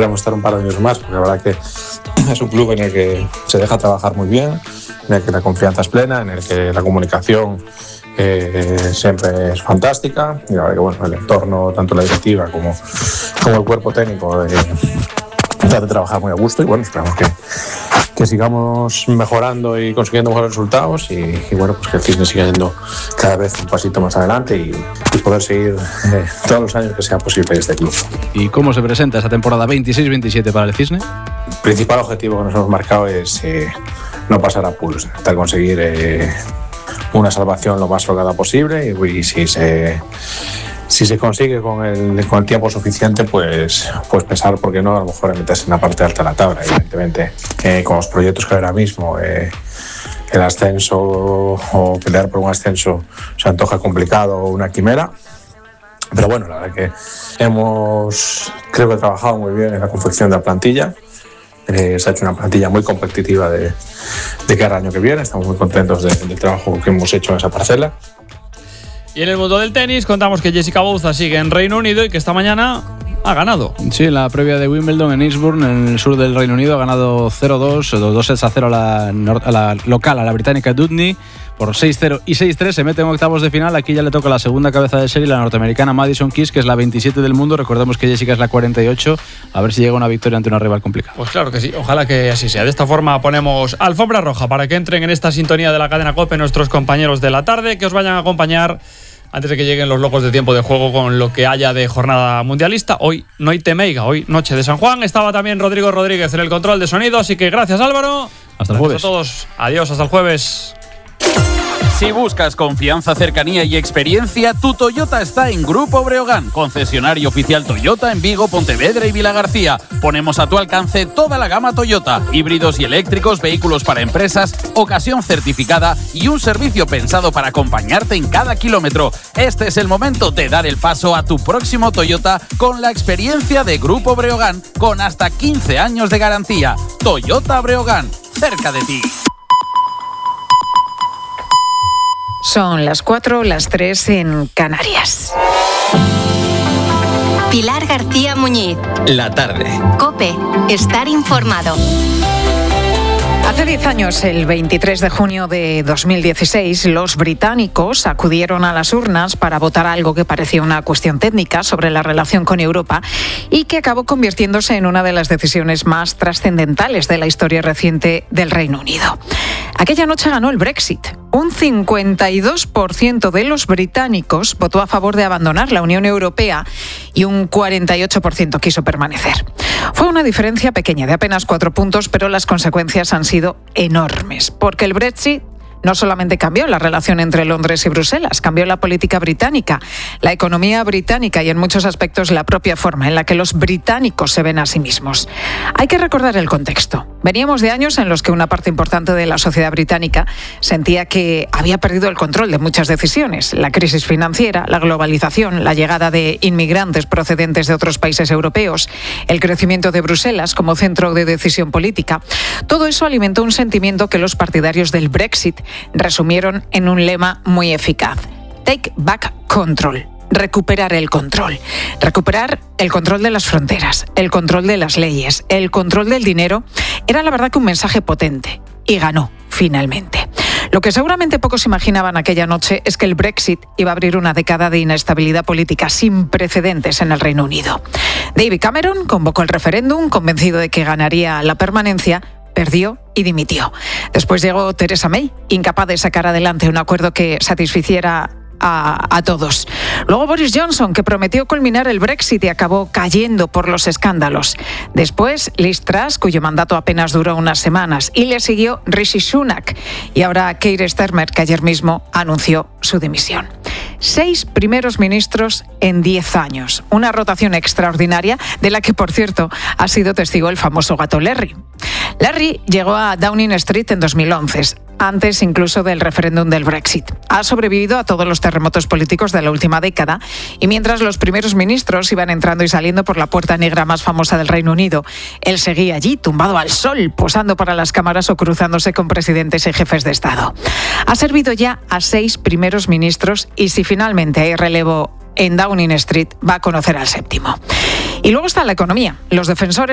esperamos estar un par de años más, porque la verdad que es un club en el que se deja trabajar muy bien, en el que la confianza es plena, en el que la comunicación siempre es fantástica, y la verdad que bueno, el entorno, tanto la directiva como el cuerpo técnico, trata de trabajar muy a gusto, y bueno, esperamos que sigamos mejorando y consiguiendo mejores resultados, y bueno, pues que el Cisne siga yendo cada vez un pasito más adelante y poder seguir todos los años que sea posible este club. ¿Y cómo se presenta esa temporada 26-27 para el Cisne? El principal objetivo que nos hemos marcado es no pasar a Pools, intentar conseguir una salvación lo más holgada posible, y si se consigue con el tiempo suficiente, pues pensar, ¿por qué no?, a lo mejor en meterse en la parte alta de la tabla. Evidentemente, con los proyectos que hay ahora mismo, el ascenso o pelear por un ascenso se antoja complicado, una quimera. Pero bueno, la verdad que creo que trabajado muy bien en la confección de la plantilla. Se ha hecho una plantilla muy competitiva de cara al año que viene. Estamos muy contentos del trabajo que hemos hecho en esa parcela. Y en el mundo del tenis contamos que Jessica Bouza sigue en Reino Unido y que esta mañana ha ganado. Sí, en la previa de Wimbledon en Eastbourne, en el sur del Reino Unido, ha ganado 0-2, 2-0 a la local, a la británica Dudney, por 6-0 y 6-3. Se mete en octavos de final. Aquí ya le toca la segunda cabeza de serie, la norteamericana Madison Keys, que es la 27 del mundo. Recordemos que Jessica es la 48. A ver si llega una victoria ante una rival complicada. Pues claro que sí, ojalá que así sea. De esta forma ponemos alfombra roja para que entren en esta sintonía de la cadena COPE nuestros compañeros de la tarde, que os vayan a acompañar antes de que lleguen los locos de tiempo de juego con lo que haya de jornada mundialista. Hoy Noite Meiga, hoy Noche de San Juan. Estaba también Rodrigo Rodríguez en el control de sonido, así que gracias, Álvaro. Hasta el jueves. Gracias a todos. Adiós, hasta el jueves. Si buscas confianza, cercanía y experiencia, tu Toyota está en Grupo Breogán, concesionario oficial Toyota en Vigo, Pontevedra y Vilagarcía. Ponemos a tu alcance toda la gama Toyota, híbridos y eléctricos, vehículos para empresas, ocasión certificada y un servicio pensado para acompañarte en cada kilómetro. Este es el momento de dar el paso a tu próximo Toyota con la experiencia de Grupo Breogán, con hasta 15 años de garantía. Toyota Breogán, cerca de ti. Son las 4, las 3 en Canarias. Pilar García Muñiz. La tarde. COPE. Estar informado. Hace 10 años, el 23 de junio de 2016, los británicos acudieron a las urnas para votar algo que parecía una cuestión técnica sobre la relación con Europa y que acabó convirtiéndose en una de las decisiones más trascendentales de la historia reciente del Reino Unido. Aquella noche ganó el Brexit. Un 52% de los británicos votó a favor de abandonar la Unión Europea y un 48% quiso permanecer. Fue una diferencia pequeña, de apenas 4 puntos, pero las consecuencias han sido enormes, porque el Brexit no solamente cambió la relación entre Londres y Bruselas, cambió la política británica, la economía británica y en muchos aspectos la propia forma en la que los británicos se ven a sí mismos. Hay que recordar el contexto. Veníamos de años en los que una parte importante de la sociedad británica sentía que había perdido el control de muchas decisiones. La crisis financiera, la globalización, la llegada de inmigrantes procedentes de otros países europeos, el crecimiento de Bruselas como centro de decisión política. Todo eso alimentó un sentimiento que los partidarios del Brexit resumieron en un lema muy eficaz: Take back control. Recuperar el control. Recuperar el control de las fronteras, el control de las leyes, el control del dinero. Era la verdad que un mensaje potente. Y ganó, finalmente. Lo que seguramente pocos imaginaban aquella noche es que el Brexit iba a abrir una década de inestabilidad política sin precedentes en el Reino Unido. David Cameron convocó el referéndum, convencido de que ganaría la permanencia, perdió y dimitió. Después llegó Theresa May, incapaz de sacar adelante un acuerdo que satisficiera a todos. Luego Boris Johnson, que prometió culminar el Brexit y acabó cayendo por los escándalos. Después Liz Truss, cuyo mandato apenas duró unas semanas, y le siguió Rishi Sunak. Y ahora Keir Starmer, que ayer mismo anunció su dimisión. 6 primeros ministros en 10 años. Una rotación extraordinaria de la que, por cierto, ha sido testigo el famoso gato Larry. Larry llegó a Downing Street en 2011, antes incluso del referéndum del Brexit. Ha sobrevivido a todos los terremotos políticos de la última década y mientras los primeros ministros iban entrando y saliendo por la puerta negra más famosa del Reino Unido, él seguía allí, tumbado al sol, posando para las cámaras o cruzándose con presidentes y jefes de Estado. Ha servido ya a 6 primeros ministros y si finalmente hay relevo en Downing Street, va a conocer al 7º. Y luego está la economía. Los defensores